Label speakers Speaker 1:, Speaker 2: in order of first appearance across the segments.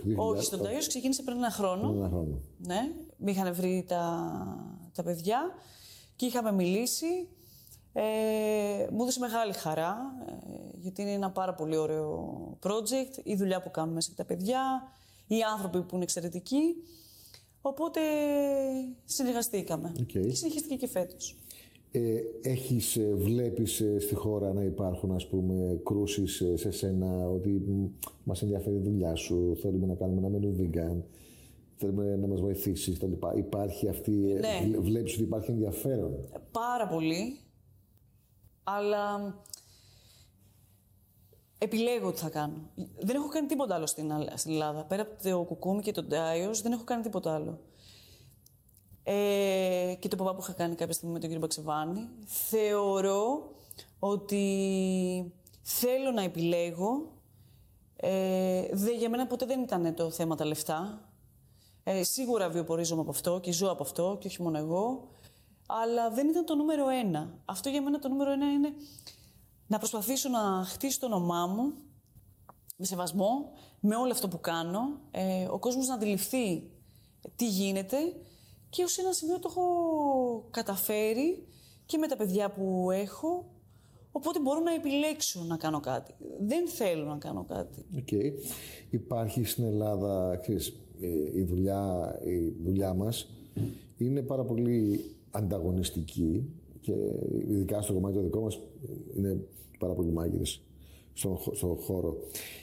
Speaker 1: Όχι, στον Τάιος ξεκίνησε πριν ένα χρόνο. Ναι, με είχαν βρει τα παιδιά και είχαμε μιλήσει. Μου έδωσε μεγάλη χαρά, γιατί είναι ένα πάρα πολύ ωραίο project, η δουλειά που κάνουμε μέσα και τα παιδιά, οι άνθρωποι που είναι εξαιρετικοί. Οπότε συνεργαστήκαμε και συνεχίστηκε και φέτος.
Speaker 2: Βλέπεις στη χώρα να υπάρχουν, ας πούμε, κρούσεις σε σένα ότι μας ενδιαφέρει η δουλειά σου, θέλουμε να κάνουμε ένα μενού vegan, θέλουμε να μας βοηθήσεις κτλ. Υπάρχει αυτή, ναι. Βλέπεις ότι υπάρχει ενδιαφέρον?
Speaker 1: Πάρα πολύ, αλλά επιλέγω τι θα κάνω. Δεν έχω κάνει τίποτα άλλο στην Ελλάδα. Πέρα από το κουκούμι και τον Τάιος, δεν έχω κάνει τίποτα άλλο. Και το παπά που είχα κάνει κάποια στιγμή με τον κύριο Μπαξεβάνη. Θεωρώ ότι θέλω να επιλέγω. Για μένα ποτέ δεν ήταν το θέμα τα λεφτά. Σίγουρα βιοπορίζομαι από αυτό και ζω από αυτό και όχι μόνο εγώ. Αλλά δεν ήταν το νούμερο ένα. Αυτό για μένα το νούμερο ένα είναι να προσπαθήσω να χτίσω το όνομά μου με σεβασμό, με όλο αυτό που κάνω. Ο κόσμος να αντιληφθεί τι γίνεται. Και ως ένα σημείο το έχω καταφέρει και με τα παιδιά που έχω, οπότε μπορώ να επιλέξω να κάνω κάτι. Δεν θέλω να κάνω κάτι.
Speaker 2: Υπάρχει στην Ελλάδα, ξέρεις, η δουλειά μας είναι πάρα πολύ ανταγωνιστική και ειδικά στο κομμάτι το δικό μας είναι πάρα πολύ μάγειρες στον χώρο.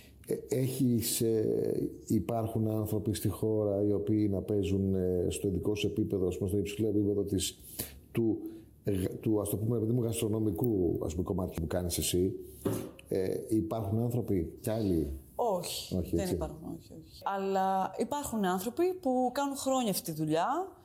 Speaker 2: Υπάρχουν άνθρωποι στη χώρα οι οποίοι να παίζουν στο ειδικό σου επίπεδο, στο υψηλό επίπεδο του ας το πούμε, παιδί μου, γαστρονομικού κομμάτι που κάνεις εσύ. Υπάρχουν άνθρωποι κι άλλοι?
Speaker 1: Όχι, δεν υπάρχουν. Όχι. Αλλά υπάρχουν άνθρωποι που κάνουν χρόνια αυτή τη δουλειά,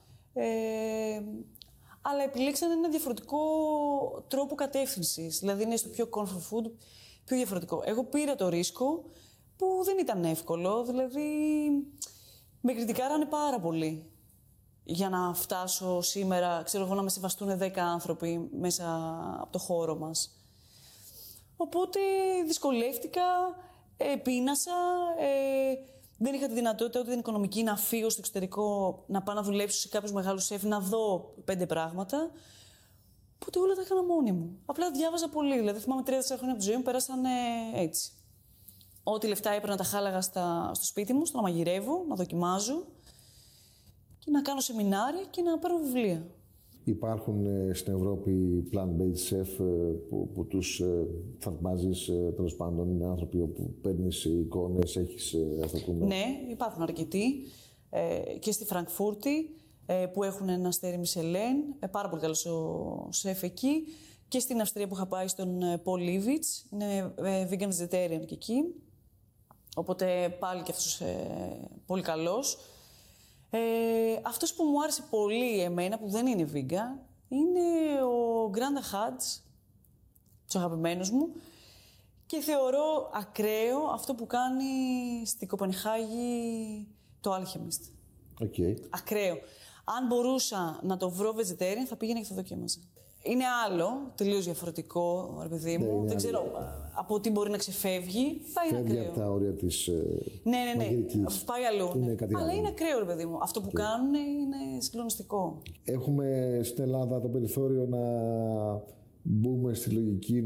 Speaker 1: αλλά επιλέξαν ένα διαφορετικό τρόπο κατεύθυνσης. Δηλαδή είναι στο πιο comfort food, πιο διαφορετικό. Εγώ πήρα το ρίσκο που δεν ήταν εύκολο, δηλαδή με κριτικάρανε πάρα πολύ για να φτάσω σήμερα, ξέρω εγώ, να με σεβαστούν 10 άνθρωποι μέσα από το χώρο μας. Οπότε δυσκολεύτηκα, πείνασα, δεν είχα τη δυνατότητα ούτε την οικονομική να φύγω στο εξωτερικό, να πάω να δουλέψω σε κάποιους μεγάλους σεφ, να δω 5 πράγματα. Οπότε όλα τα έκανα μόνη μου. Απλά διάβαζα πολύ. Δηλαδή, θυμάμαι 3-4 χρόνια από τη ζωή μου πέρασαν έτσι. Ό,τι λεφτά έπαιρνα τα χάλαγα στο σπίτι μου, στο να μαγειρεύω, να δοκιμάζω και να κάνω σεμινάρια και να πάρω βιβλία.
Speaker 2: Υπάρχουν στην Ευρώπη plant-based chef που τους θαυμάζεις, τέλος πάντων, είναι άνθρωποι όπου παίρνεις εικόνες, έχεις, ας το πούμε?
Speaker 1: Ναι, υπάρχουν αρκετοί. Και στη Φραγκφούρτη που έχουν ένα αστέρι Μισελέν, πάρα πολύ καλός ο σεφ εκεί. Και στην Αυστρία που είχα πάει στον Paul Levitz, είναι vegan vegetarian και εκεί. Οπότε πάλι και αυτός πολύ καλός. Αυτός που μου άρεσε πολύ εμένα, που δεν είναι vegan, είναι ο Granda Hadz, τους αγαπημένους μου. Και θεωρώ ακραίο αυτό που κάνει στην Κοπενχάγη το Alchemist. Ακραίο. Αν μπορούσα να το βρω vegetarian, θα πήγαινα και θα δοκίμαζα. Είναι άλλο, τελείως διαφορετικό, ρε παιδί μου.
Speaker 2: Ναι,
Speaker 1: δεν ξέρω από τι μπορεί να ξεφεύγει. Πάει ακραίο.
Speaker 2: Φεύγει από τα όρια της
Speaker 1: μαγειρικής. Πάει αλλού. Αλλά είναι ακραίο, ρε παιδί μου. Αυτό που κάνουν είναι συγκλονιστικό.
Speaker 2: Έχουμε στην Ελλάδα το περιθώριο να μπούμε στη λογική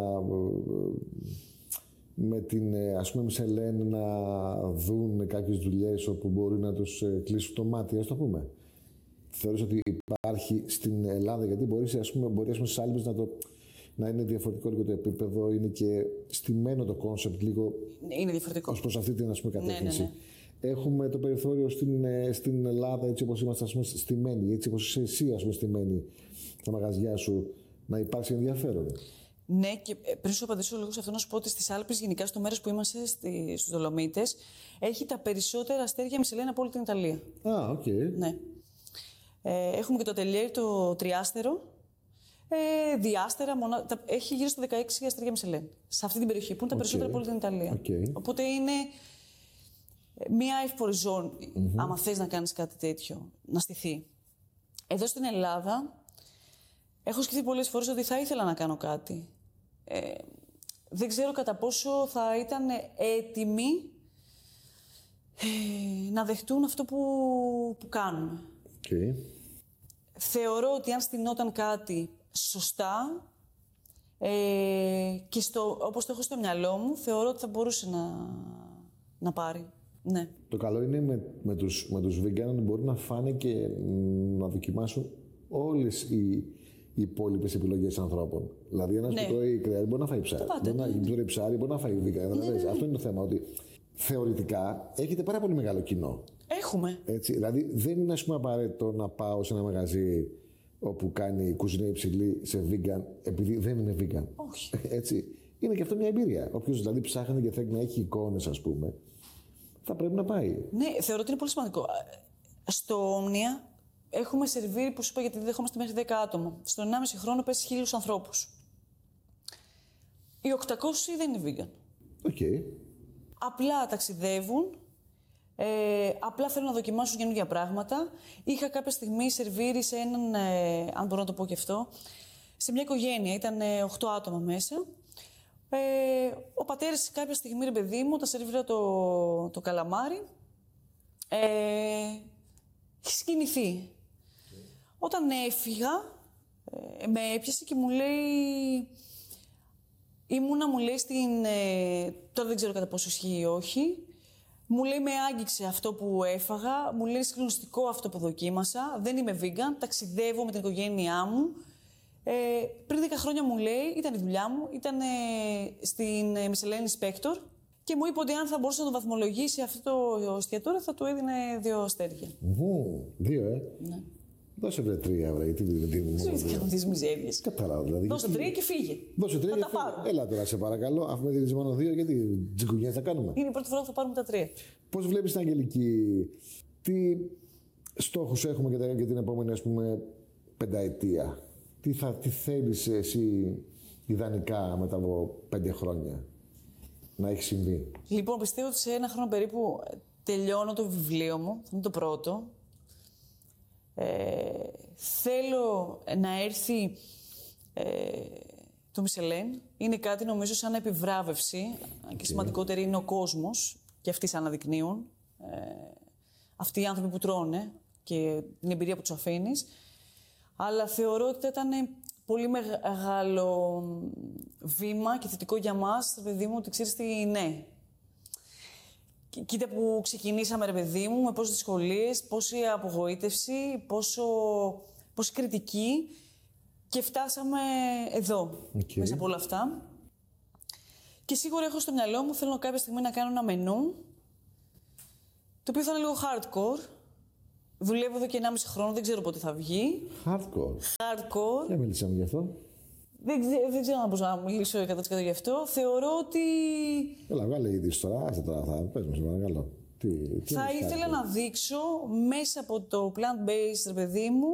Speaker 2: με την, ας πούμε, Μισελέν να δουν κάποιες δουλειές όπου μπορεί να τους κλείσουν το μάτι, ας το πούμε. Θεωρείς ότι υπάρχει στην Ελλάδα, γιατί μπορεί στις άλλες να είναι διαφορετικό λίγο το επίπεδο, είναι και στημένο το κόνσεπτ λίγο.
Speaker 1: Είναι διαφορετικό.
Speaker 2: Ως προς αυτή την, ας πούμε, κατεύθυνση.
Speaker 1: Ναι.
Speaker 2: Έχουμε το περιθώριο στην Ελλάδα, έτσι όπως είμαστε, ας πούμε, στημένοι, έτσι όπως είσαι εσύ, ας πούμε, στημένοι τα μαγαζιά σου, να υπάρξει ενδιαφέρον?
Speaker 1: Ναι, και πριν σου απαντήσω λίγο σε αυτό, να σου πω ότι στις Άλπεις, γενικά στο μέρος που είμαστε, στους Δολομίτες, έχει τα περισσότερα αστέρια Μισελέν από όλη την Ιταλία.
Speaker 2: Οκ.
Speaker 1: Ναι. Έχουμε και το ατελιέρ, το τριάστερο. Διάστερα, έχει γύρω στο 16 αστέρια Μισελέν. Σε αυτή την περιοχή, που είναι τα περισσότερα από όλη την Ιταλία. Οπότε είναι μία εύπορη ζώνη, άμα θες να κάνεις κάτι τέτοιο, να στηθεί. Εδώ στην Ελλάδα, έχω σκεφτεί πολλές φορές ότι θα ήθελα να κάνω κάτι. Δεν ξέρω κατά πόσο θα ήταν έτοιμη να δεχτούν αυτό που κάνουμε.
Speaker 2: Okay.
Speaker 1: Θεωρώ ότι αν στηνόταν κάτι σωστά και όπως το έχω στο μυαλό μου, θεωρώ ότι θα μπορούσε να πάρει. Ναι.
Speaker 2: Το καλό είναι με τους vegan μπορεί να φάνε και να δοκιμάσουν όλες οι υπόλοιπες επιλογές ανθρώπων. Δηλαδή, ένας που τρώει κρέας μπορεί να φάει ψάρι. Μπορεί ψάρι, μπορεί να φάει vegan. Αυτό είναι το θέμα. Ότι θεωρητικά έχετε πάρα πολύ μεγάλο κοινό.
Speaker 1: Έχουμε.
Speaker 2: Έτσι, δηλαδή, δεν είναι απαραίτητο να πάω σε ένα μαγαζί όπου κάνει κουζίνα υψηλή σε vegan επειδή δεν είναι vegan.
Speaker 1: Όχι.
Speaker 2: Έτσι. Είναι και αυτό μια εμπειρία. Όποιος δηλαδή ψάχνει και θέλει να έχει εικόνες, ας πούμε, θα πρέπει να πάει.
Speaker 1: Ναι, θεωρώ ότι είναι πολύ σημαντικό. Στο Όμνια έχουμε σερβίρει, που σου είπα, γιατί δεχόμαστε μέχρι 10 άτομα. Στον 1,5 χρόνο πέσει 1.000 ανθρώπους. Οι 800 δεν είναι vegan.
Speaker 2: Okay.
Speaker 1: Απλά ταξιδεύουν, απλά θέλουν να δοκιμάσουν καινούργια πράγματα. Είχα κάποια στιγμή σερβίρει σε έναν, αν μπορώ να το πω και αυτό, σε μια οικογένεια, ήταν 8 άτομα μέσα. Ο πατέρας κάποια στιγμή, ρε παιδί μου, όταν σερβίρα το καλαμάρι, έχει συγκινηθεί. Όταν έφυγα, με έπιασε και μου λέει... μου λέει τώρα δεν ξέρω κατά πόσο ισχύει ή όχι. Μου λέει με άγγιξε αυτό που έφαγα, μου λέει συγκλονιστικό αυτό που δοκίμασα, δεν είμαι vegan, ταξιδεύω με την οικογένειά μου. Πριν 10 χρόνια μου λέει, ήταν η δουλειά μου, ήταν στην Michelin Inspector και μου είπε ότι αν θα μπορούσε να το βαθμολογήσει αυτό το εστιατόριο θα του έδινε 2 αστέρια.
Speaker 2: 2,
Speaker 1: Ναι.
Speaker 2: Δώσε βρε 3 ευρώ, γιατί δεν δίνουμε μόνο 2.
Speaker 1: Δεν κάνω τις μιζέριες.
Speaker 2: Κατάλαβα δηλαδή.
Speaker 1: Δώσε 3 και φύγε.
Speaker 2: Δώσε 3 και φύγε.
Speaker 1: πάρω.
Speaker 2: Έλα τώρα σε παρακαλώ, αφού με δίνεις μόνο 2, γιατί τζιγκουνιές θα κάνουμε.
Speaker 1: Είναι η πρώτη φορά που θα πάρουμε τα 3.
Speaker 2: Πώς βλέπεις την Αγγελική, τι στόχους έχουμε για την επόμενη, ας πούμε, πενταετία. Τι θέλεις εσύ ιδανικά μετά από 5 χρόνια να έχει συμβεί.
Speaker 1: Λοιπόν, πιστεύω ότι σε 1 χρόνο περίπου τελειώνω το βιβλίο μου, θα είναι το πρώτο. Θέλω να έρθει το Michelin. Είναι κάτι νομίζω σαν επιβράβευση και σημαντικότερη είναι ο κόσμος και αυτοί σε αναδεικνύουν. Αυτοί οι άνθρωποι που τρώνε και την εμπειρία που τους αφήνεις. Αλλά θεωρώ ότι ήταν πολύ μεγάλο βήμα και θετικό για μας, παιδί μου, ότι ξέρεις τι, ναι. Κοίτα που ξεκινήσαμε, ρε παιδί μου, με πόσες δυσκολίες, πόση απογοήτευση, πόση κριτική και φτάσαμε εδώ, μέσα από όλα αυτά. Και σίγουρα έχω στο μυαλό μου, θέλω κάποια στιγμή να κάνω ένα μενού, το οποίο θα είναι λίγο hardcore. Δουλεύω εδώ και 1,5 χρόνο, δεν ξέρω πότε θα βγει.
Speaker 2: Hardcore. Δεν μιλήσαμε γι' αυτό.
Speaker 1: Δεν ξέρω αν μπορώ να μιλήσω 100% γι' αυτό. Θεωρώ ότι...
Speaker 2: Έλα, βγάλε είδηση τώρα. Άσε τώρα, θα πες μας, παρακαλώ.
Speaker 1: Θα ήθελα να δείξω μέσα από το plant-based, ρε παιδί μου,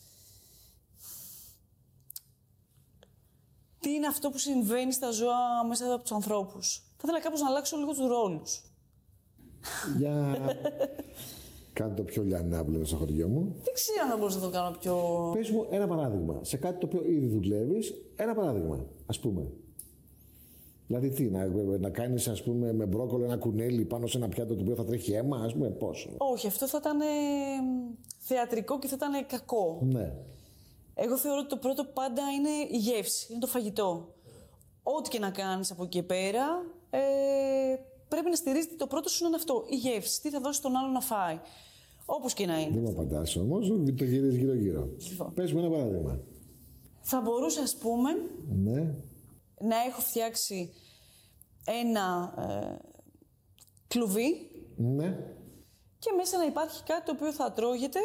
Speaker 1: τι είναι αυτό που συμβαίνει στα ζώα μέσα από τους ανθρώπους. Θα ήθελα κάπως να αλλάξω λίγο τους ρόλους.
Speaker 2: Για... Κάνε το πιο λιανά που λέμε στο χωριό μου.
Speaker 1: Δεν ξέρω αν μπορούσα να το κάνω πιο...
Speaker 2: Πες μου ένα παράδειγμα. Σε κάτι το οποίο ήδη δουλεύεις, ένα παράδειγμα, ας πούμε. Δηλαδή τι, να κάνεις, ας πούμε, με μπρόκολο ένα κουνέλι πάνω σε ένα πιάτο το οποίο θα τρέχει αίμα, ας πούμε, πόσο.
Speaker 1: Όχι, αυτό θα ήταν θεατρικό και θα ήταν κακό.
Speaker 2: Ναι.
Speaker 1: Εγώ θεωρώ ότι το πρώτο πάντα είναι η γεύση, είναι το φαγητό. Ό,τι και να κάνεις από εκεί και πέρα, πρέπει να στηρίζεται το πρώτο σου είναι αυτό, η γεύση. Τι θα δώσει τον άλλο να φάει. Όπως και να είναι.
Speaker 2: Δεν μου απαντάς όμως, το γυρίζεις γύρω-γύρω. Πες μου ένα παράδειγμα.
Speaker 1: Θα μπορούσα, ας πούμε,
Speaker 2: ναι,
Speaker 1: να έχω φτιάξει ένα κλουβί.
Speaker 2: Ναι.
Speaker 1: Και μέσα να υπάρχει κάτι το οποίο θα τρώγεται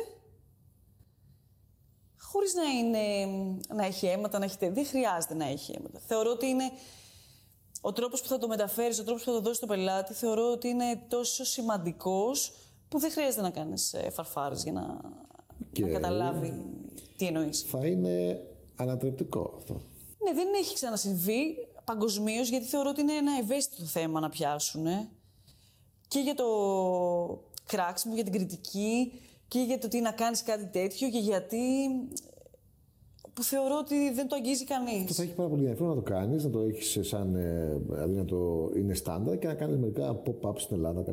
Speaker 1: χωρίς να έχει αίματα, δεν χρειάζεται να έχει αίματα. Θεωρώ ότι είναι ο τρόπος που θα το μεταφέρεις, ο τρόπος που θα το δώσεις στον πελάτη, θεωρώ ότι είναι τόσο σημαντικός που δεν χρειάζεται να κάνεις φαρφάρες για να καταλάβει τι εννοείς.
Speaker 2: Θα είναι ανατρεπτικό αυτό.
Speaker 1: Ναι, δεν έχει ξανασυμβεί παγκοσμίως, γιατί θεωρώ ότι είναι ένα ευαίσθητο θέμα να πιάσουν. Και για το κράξιμο, για την κριτική και για το τι να κάνεις κάτι τέτοιο και γιατί που θεωρώ ότι δεν το αγγίζει κανείς.
Speaker 2: Αυτό θα έχει πάρα πολύ ενδιαφέρον να το κάνεις, να το έχεις σαν, δηλαδή να το είναι στάνταρ και να κάνεις μερικά pop-up στην Ελλάδα.